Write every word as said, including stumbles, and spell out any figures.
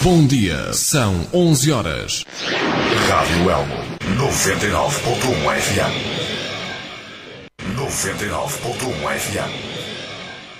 Bom dia, são onze horas. Rádio Elmo, noventa e nove ponto um F M. noventa e nove ponto um F M.